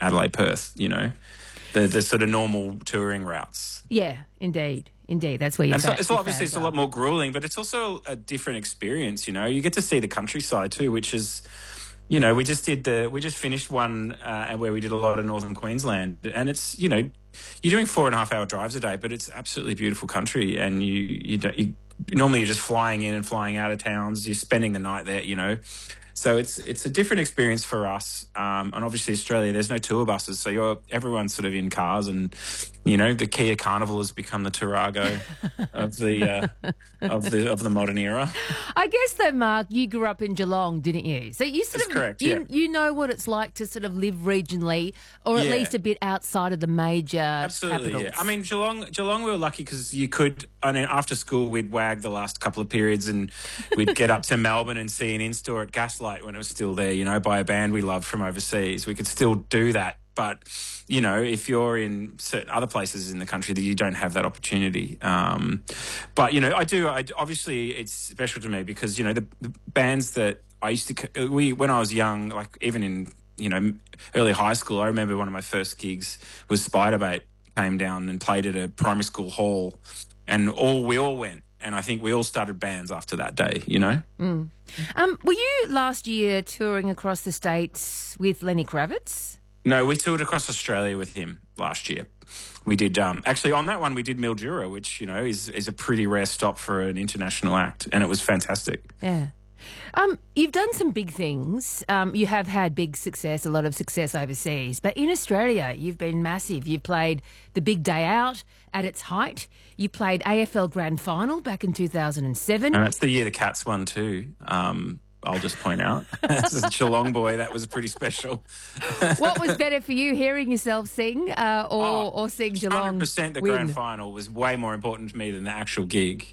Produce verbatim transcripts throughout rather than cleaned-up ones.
Adelaide, Perth, you know, the the sort of normal touring routes. Yeah, indeed. Indeed, that's where you're And so fa- it's your obviously fans it's a are. lot more grueling, but it's also a different experience, you know. You get to see the countryside too, which is, you know, we just did the we just finished one uh, where we did a lot of northern Queensland, and it's, you know, you're doing four and a half hour drives a day, but it's absolutely beautiful country, and you you don't you normally you're just flying in and flying out of towns. You're spending the night there, you know. So it's it's a different experience for us, um, and obviously Australia, there's no tour buses, so you're everyone's sort of in cars, and you know the Kia Carnival has become the Tarago of the uh, of the of the modern era. I guess though, Mark, you grew up in Geelong, didn't you? So you sort That's of correct, you, yeah. you know what it's like to sort of live regionally, or at Yeah. least a bit outside of the major Absolutely, capitals. yeah. I mean, Geelong, Geelong, we were lucky because you could. I mean, after school, we'd wag the last couple of periods, and we'd get up to Melbourne and see an in-store at Gaslight when it was still there. You know, by a band we loved from overseas. We could still do that, but you know, if you're in certain other places in the country, that you don't have that opportunity. Um, but you know, I do. I, obviously, it's special to me because you know the, the bands that I used to. We when I was young, like even in you know early high school, I remember one of my first gigs was Spiderbait came down and played at a primary school hall, and all we all went, and I think we all started bands after that day. You know. Mm. Um, were you last year touring across the states with Lenny Kravitz? No, we toured across Australia with him last year. We did um, actually on that one we did Mildura, which you know is is a pretty rare stop for an international act, and it was fantastic. Yeah. Um, you've done some big things. Um, you have had big success, a lot of success overseas. But in Australia, you've been massive. You've played the big day out at its height. You played A F L Grand Final back in two thousand seven. And that's the year the Cats won too. Um, I'll just point out. As a Geelong boy, that was pretty special. What was better for you, hearing yourself sing uh, or, Oh, or seeing one Geelong hundred percent the win? grand final was way more important to me than the actual gig.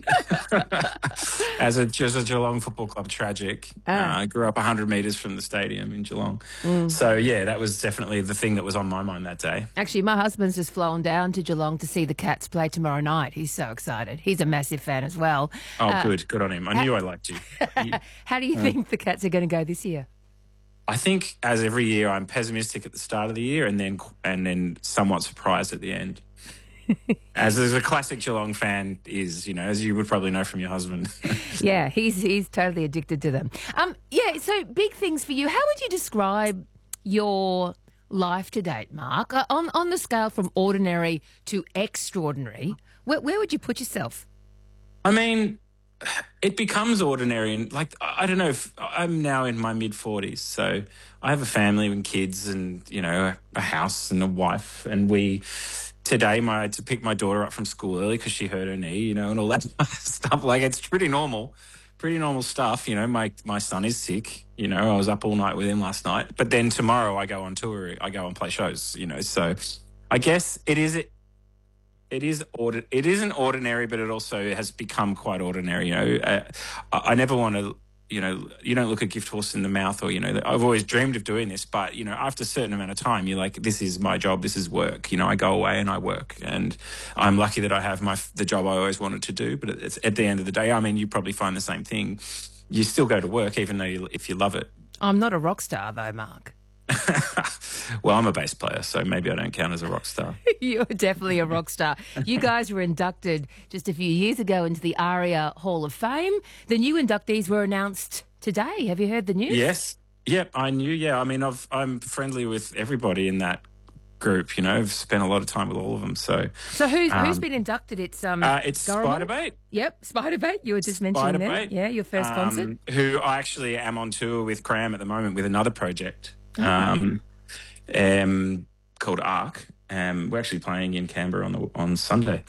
as, a, as a Geelong Football Club tragic, Ah. uh, I grew up one hundred metres from the stadium in Geelong. So, yeah, that was definitely the thing that was on my mind that day. Actually, my husband's just flown down to Geelong to see the Cats play tomorrow night. He's so excited. He's a massive fan as well. Oh, Uh, good. Good on him. I knew I liked you. You- How do you think the Cats are going to go this year? I think, as every year, I'm pessimistic at the start of the year and then and then somewhat surprised at the end. As, as a classic Geelong fan is, you know, as you would probably know from your husband. Yeah, he's he's totally addicted to them. Um, yeah, so big things for you. How would you describe your life to date, Mark? Uh, on on the scale from ordinary to extraordinary, where, where would you put yourself? I mean, it becomes ordinary. And, like, I I don't know, if I'm now in my mid-forties, so I have a family and kids and, you know, a house and a wife. And we... Today, my I had to pick my daughter up from school early because she hurt her knee, you know, and all that stuff. Like, it's pretty normal, pretty normal stuff. You know, my my son is sick. You know, I was up all night with him last night. But then tomorrow I go on tour. I go and play shows. You know, so I guess it is it. It is ordi- It isn't ordinary, but it also has become quite ordinary. You know, uh, I, I never want to. You know, you don't look a gift horse in the mouth, or you know, I've always dreamed of doing this, but you know, after a certain amount of time, you're like, this is my job, this is work. You know, I go away and I work, and I'm lucky that I have my the job I always wanted to do. But it's at the end of the day, I mean, you probably find the same thing. You still go to work, even though you, if you love it. I'm not a rock star, though, Mark. Well, I'm a bass player, so maybe I don't count as a rock star. You're definitely a rock star. You guys were inducted just a few years ago into the ARIA Hall of Fame. The new inductees were announced today. Have you heard the news? Yes. Yep, I knew. Yeah, I mean, I've, I'm friendly with everybody in that group. You know, I've spent a lot of time with all of them. So, So who's um, who's been inducted? It's um. uh, it's Goromal? Spiderbait. Yep, Spiderbait. You were just mentioning them. Spiderbait. Yeah, your first concert. Um, who I actually am on tour with Cram at the moment with another project Oh, um, um, called Arc. Um, we're actually playing in Canberra on the on Sunday.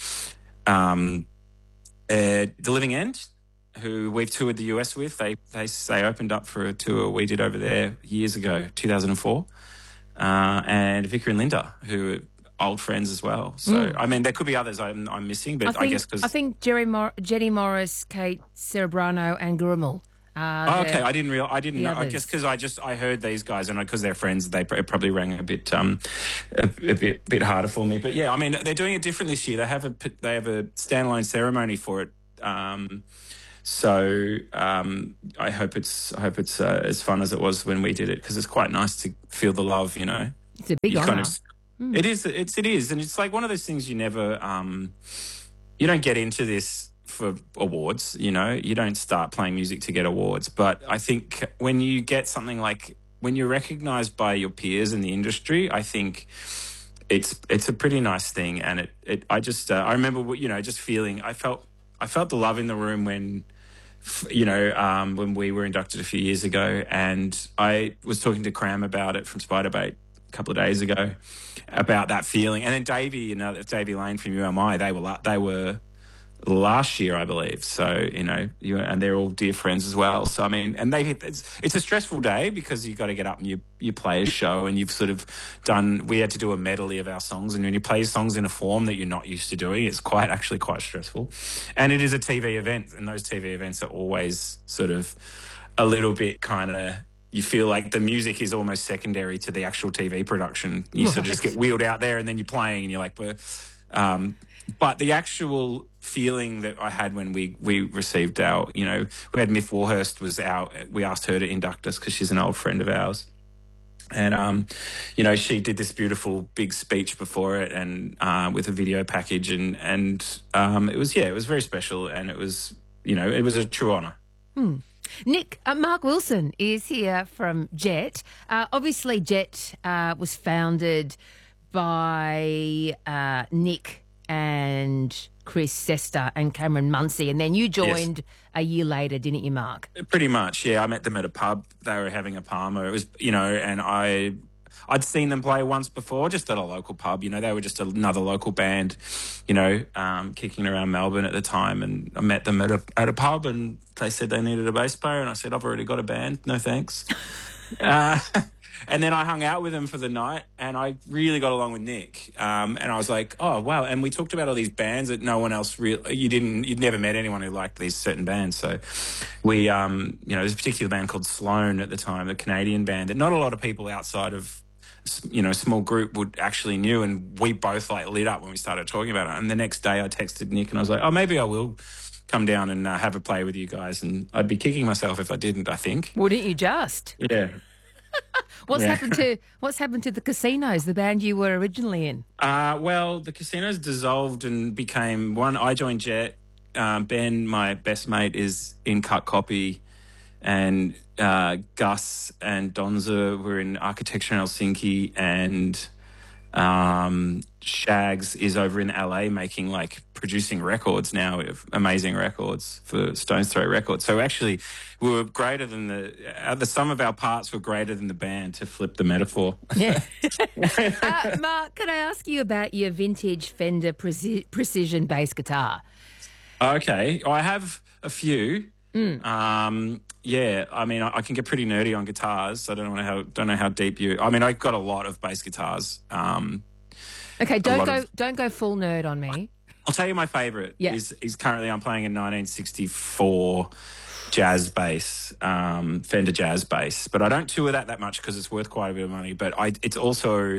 Um, uh, The Living End, who we've toured the U S with, they they they opened up for a tour we did over there years ago, two thousand four. Uh, and Vicar and Linda, who are old friends as well. So, Mm. I mean, there could be others I'm, I'm missing, but I I, think guess because... I think Jerry Mor- Jenny Morris, Kate Cerebrano, and Gurumul. Uh, Oh, the- okay, I didn't real. I didn't the know. I others. guess because I just I heard these guys and because they're friends, they pr- it probably rang a bit um a, a bit bit harder for me. But yeah, I mean they're doing it different this year. They have a p- they have a standalone ceremony for it. Um, so um, I hope it's I hope it's uh, as fun as it was when we did it because it's quite nice to feel the love, you know. It's a big you kind honour. of, it is, it's, it is. And it's like one of those things you never, um, you don't get into this for awards, you know, you don't start playing music to get awards. But I think when you get something like, when you're recognized by your peers in the industry, I think it's, it's a pretty nice thing. And it, it, I just, uh, I remember, you know, just feeling, I felt, I felt the love in the room when, you know, um, when we were inducted a few years ago, and I was talking to Cram about it from Spiderbait a couple of days ago about that feeling. And then Davey, you know, Davey Lane from U M I, they were they were last year, I believe. So, you know, you, and they're all dear friends as well. So, I mean, and they it's, it's a stressful day because you got to get up and you, you play a show, and you've sort of done, we had to do a medley of our songs. And when you play songs in a form that you're not used to doing, it's quite actually quite stressful. And it is a T V event, and those T V events are always sort of a little bit kind of, you feel like the music is almost secondary to the actual T V production. You Right. sort of just get wheeled out there and then you're playing and you're like, well, um, but the actual feeling that I had when we, we received our, you know, we had Myth Warhurst was our, we asked her to induct us because she's an old friend of ours. And, um, you know, she did this beautiful big speech before it, and uh, with a video package. And, and um, it was, yeah, it was very special. And it was, you know, it was a true honour. Hmm. Nick, uh, Mark Wilson is here from Jet. Uh, obviously, Jet uh, was founded by uh, Nick and Chris Sester and Cameron Munsey, and then you joined yes. a year later, didn't you, Mark? Pretty much, yeah. I met them at a pub. They were having a Palmer. It was, you know, and I, I'd seen them play once before, just at a local pub. You know, they were just another local band, you know, um, kicking around Melbourne at the time. And I met them at a at a pub, and they said they needed a bass player, and I said, I've already got a band, no thanks. uh, and then I hung out with them for the night, and I really got along with Nick. Um, and I was like, oh wow! And we talked about all these bands that no one else really, you didn't, you'd never met anyone who liked these certain bands. So we, um, you know, there's a particular band called Sloan at the time, a Canadian band that not a lot of people outside of, you know, a small group would actually knew, and we both like lit up when we started talking about it. And the next day I texted Nick and I was like, oh, maybe I will come down and uh, have a play with you guys. And I'd be kicking myself if I didn't, I think. Wouldn't you just? Yeah. What's yeah. happened to What's happened to the Casinos, the band you were originally in? Uh, well, the Casinos dissolved and became one. I joined Jet. Um, Ben, my best mate, is in Cut Copy, and uh, Gus and Donza were in Architecture in Helsinki, and um, Shags is over in L A making, like, producing records now, amazing records for Stones Throw Records. So actually, we were greater than the, uh, the sum of our parts were greater than the band, to flip the metaphor. Yeah. uh, Mark, can I ask you about your vintage Fender Preci- Precision bass guitar? Okay, I have a few. Mm. Um, yeah, I mean, I, I can get pretty nerdy on guitars. So I don't know how don't know how deep you. I mean, I've got a lot of bass guitars. Um, okay, don't go of, don't go full nerd on me. I'll tell you my favourite. Yeah. is is currently I'm playing a nineteen sixty-four jazz bass, um, Fender jazz bass, but I don't tour that that much because it's worth quite a bit of money. But I, it's also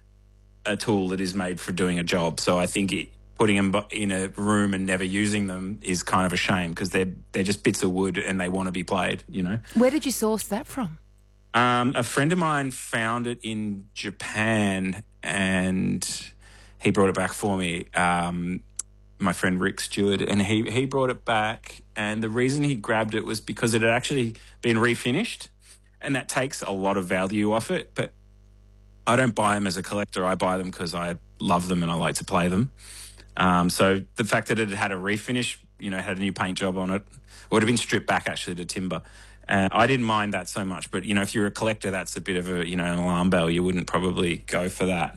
a tool that is made for doing a job. So I think it. Putting them in a room and never using them is kind of a shame, because they're they're just bits of wood and they want to be played, you know. Where did you source that from? Um, a friend of mine found it in Japan and he brought it back for me. Um, my friend Rick Stewart, and he he brought it back, and the reason he grabbed it was because it had actually been refinished, and that takes a lot of value off it. But I don't buy them as a collector. I buy them because I love them and I like to play them. Um, so the fact that it had a refinish, you know, had a new paint job on it, would have been stripped back actually to timber. Uh, I didn't mind that so much, but, you know, if you're a collector, that's a bit of a, you know, an alarm bell. You wouldn't probably go for that.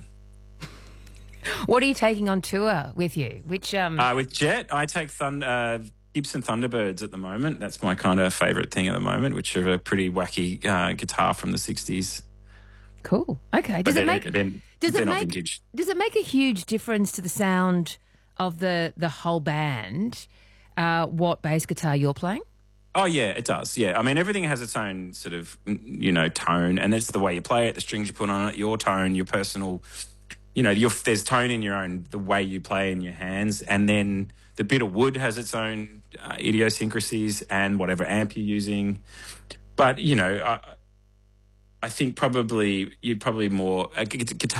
What are you taking on tour with you? Which um uh, with Jet, I take Thund- uh, Gibson Thunderbirds at the moment. That's my kind of favourite thing at the moment, which are a pretty wacky uh, guitar from the sixties. Cool. Okay. Does but it make then, does it not make vintage. does it make a huge difference to the sound of the the whole band? Uh, what bass guitar you're playing? Oh, yeah, it does. Yeah. I mean, everything has its own sort of, you know, tone, and it's the way you play it, the strings you put on it, your tone, your personal, you know, your, there's tone in your own, the way you play in your hands. And then the bit of wood has its own uh, idiosyncrasies and whatever amp you're using. But, you know, I, I think probably you'd probably more a gu- guitar